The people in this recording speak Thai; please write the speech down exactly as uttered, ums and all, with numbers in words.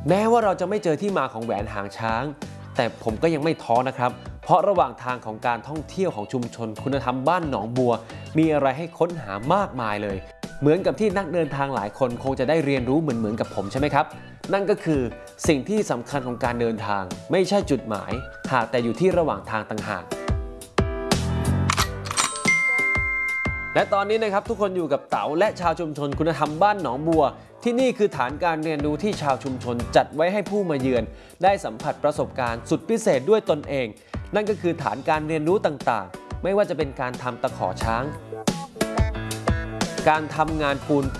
แม้ว่าเราจะไม่เจอที่มาของแหวนหางช้างแต่ผมก็ยังไม่ท้อนะครับเพราะระหว่างทางของการท่องเที่ยวของชุมชนคุณธรรมบ้านหนองบัวมีอะไรให้ค้นหามากมายเลยเหมือนกับที่นักเดินทางหลายคนคงจะได้เรียนรู้เหมือนๆกับผมใช่ไหมครับนั่นก็คือสิ่งที่สำคัญของการเดินทางไม่ใช่จุดหมายหากแต่อยู่ที่ระหว่างทางต่างหากและตอนนี้นะครับทุกคนอยู่กับเต๋าและชาวชุมชนคุณธรรมบ้านหนองบัวที่นี่คือฐานการเรียนรู้ที่ชาวชุมชนจัดไว้ให้ผู้มาเยือนได้สัมผัสประสบการณ์สุดพิเศษด้วยตนเองนั่นก็คือฐานการเรียนรู้ต่างๆไม่ว่าจะเป็นการทำตะขอช้างการทำงานปูน